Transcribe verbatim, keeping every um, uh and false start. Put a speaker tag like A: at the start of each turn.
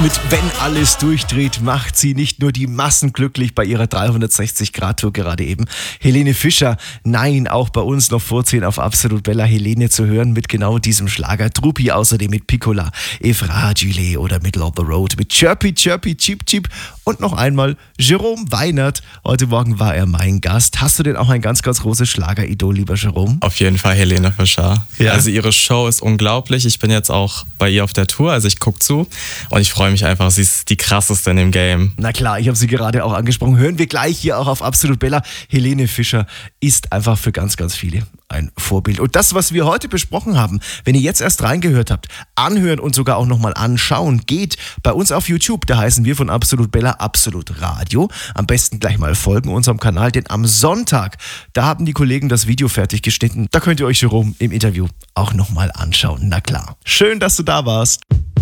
A: Mit Wenn alles durchdreht, macht sie nicht nur die Massen glücklich bei ihrer dreihundertsechzig Grad Tour gerade eben. Helene Fischer, nein, auch bei uns noch vor zehn auf Absolut Bella Helene zu hören mit genau diesem Schlager. Truppi außerdem mit Piccola, E Fragile oder Middle of the Road mit Chirpy Chirpy Cheep Cheep und noch einmal Jerome Weinert. Heute Morgen war er mein Gast. Hast du denn auch ein ganz, ganz großes Schlageridol, lieber Jerome?
B: Auf jeden Fall Helene Fischer.
A: Ja.
B: Also ihre Show ist unglaublich. Ich bin jetzt auch bei ihr auf der Tour, also ich gucke zu und ich freue mich einfach. Sie ist die krasseste in dem Game.
A: Na klar, ich habe sie gerade auch angesprochen. Hören wir gleich hier auch auf Absolut Bella. Helene Fischer ist einfach für ganz, ganz viele ein Vorbild. Und das, was wir heute besprochen haben, wenn ihr jetzt erst reingehört habt, anhören und sogar auch nochmal anschauen, geht bei uns auf YouTube. Da heißen wir von Absolut Bella Absolut Radio. Am besten gleich mal folgen unserem Kanal, denn am Sonntag, da haben die Kollegen das Video fertig geschnitten. Da könnt ihr euch Jerome im Interview auch nochmal anschauen. Na klar. Schön, dass du da warst.